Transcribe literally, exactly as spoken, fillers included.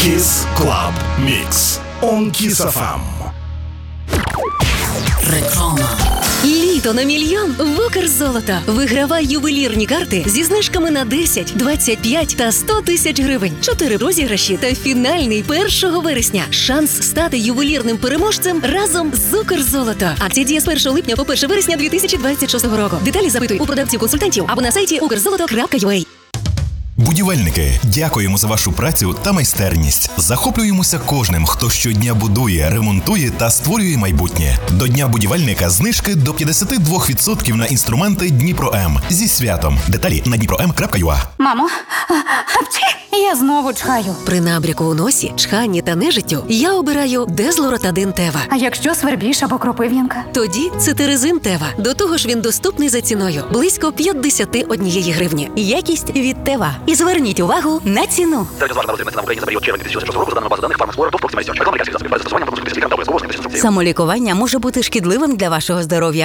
Kiss Club Mix on Kiss еф ем. Реклама. Літо на мільйон в Укрзолото. Вигравай ювелірні карти зі знижками на десять, двадцять п'ять та сто тисяч гривень. Чотири розіграші та фінальний першого вересня. Шанс стати ювелірним переможцем разом з Укрзолото. Акція діє з першого липня по перше вересня дві тисячі двадцять шостого року. Деталі запитуй у продавців-консультантів або на сайті укрзолото крапка ю а. Будівельники, дякуємо за вашу працю та майстерність. Захоплюємося кожним, хто щодня будує, ремонтує та створює майбутнє. До Дня будівельника знижки до п'ятдесят два відсотки на інструменти Дніпро-М. Зі святом. Деталі на дніпро ем крапка ю а. Мамо, апчі, я знову чхаю. При набряку у носі, чханні та нежиттю я обираю Дезлоротадин Тева. А якщо свербіж або кропив'янка? Тоді цитиризин Тева. До того ж він доступний за ціною. Близько п'ятдесят однієї гривні. Якість від Тева. І зверніть увагу на ціну. Середньозважена народжена ціна в Україні за період червень дві тисячі шостого року за даними бази даних Фармексплорер до спроксимальності. Реклама лікарських засобів без застосування та продуктів та обов'язково Самолікування може бути шкідливим для вашого здоров'я.